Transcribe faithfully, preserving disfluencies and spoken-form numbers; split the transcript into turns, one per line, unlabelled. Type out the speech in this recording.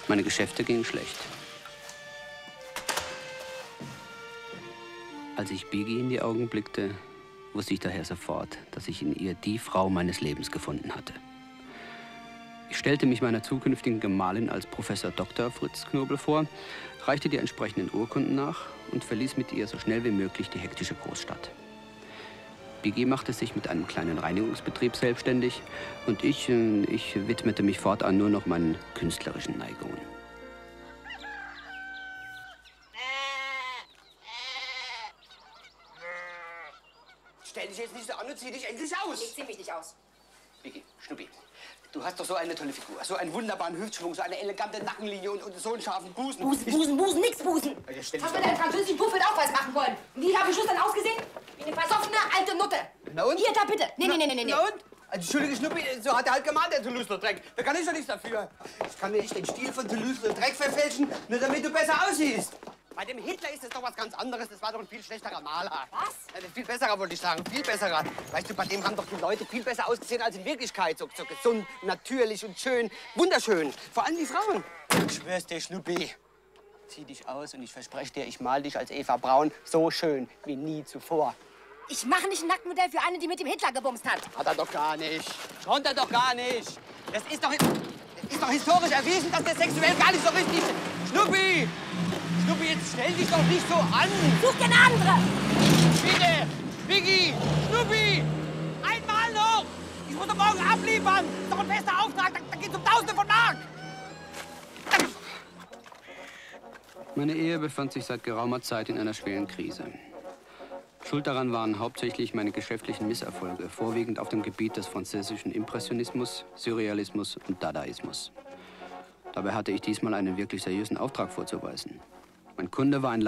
Meine Geschäfte gingen schlecht. Als ich Biggie in die Augen blickte, wusste ich daher sofort, dass ich in ihr die Frau meines Lebens gefunden hatte. Ich stellte mich meiner zukünftigen Gemahlin als Professor Doktor Fritz Knobel vor, reichte die entsprechenden Urkunden nach und verließ mit ihr so schnell wie möglich die hektische Großstadt. Biggie machte sich mit einem kleinen Reinigungsbetrieb selbstständig und ich, ich widmete mich fortan nur noch meinen künstlerischen Neigungen.
Stell dich jetzt nicht so an und zieh dich endlich aus.
Ich zieh mich nicht aus.
Biggie, Schnuppi, du hast doch so eine tolle Figur, so einen wunderbaren Hüftschwung, so eine elegante Nackenlinie und, und so einen scharfen Busen.
Busen, Busen, Busen, nix Busen.
Ja, stell dich
Hast du
doch-
deinen französischen Puff mit Aufweis machen wollen? Und wie habe ich Schluss dann ausgesehen? Wie eine versoffene alte Nutte.
Na und?
Hier, da bitte. Nee, nee, nee, nee, nee.
Na und? Also, Entschuldige, Schnuppi, so hat er halt gemalt, der Toulouse-Lautrec. Da kann ich doch nichts dafür. Ich kann mir nicht den Stil von Toulouse-Lautrec verfälschen, nur damit du besser aussiehst. Bei dem Hitler ist das doch was ganz anderes. Das war doch ein viel schlechterer Maler.
Was?
Ja, viel besserer, wollte ich sagen. Viel besserer. Weißt du, bei dem haben doch die Leute viel besser ausgesehen als in Wirklichkeit. So, so gesund, natürlich und schön. Wunderschön. Vor allem die Frauen. Ich schwör's dir, Schnuppi. Zieh dich aus und ich verspreche dir, ich mal dich als Eva Braun so schön wie nie zuvor.
Ich mache nicht ein Nacktmodell für eine, die mit dem Hitler gebumst hat.
Hat er doch gar nicht. Konnte er doch gar nicht. Das ist doch, das ist doch historisch erwiesen, dass der sexuell gar nicht so richtig ist. Schnuppi! Schnuppi, jetzt stell dich doch nicht so an.
Such dir eine andere.
Bitte! Biggie! Schnuppi! Einmal noch! Ich muss doch morgen abliefern! Das ist doch ein fester Auftrag, da, da geht's um Tausende von Mark!
Meine Ehe befand sich seit geraumer Zeit in einer schweren Krise. Schuld daran waren hauptsächlich meine geschäftlichen Misserfolge, vorwiegend auf dem Gebiet des französischen Impressionismus, Surrealismus und Dadaismus. Dabei hatte ich diesmal einen wirklich seriösen Auftrag vorzuweisen. Mein Kunde war ein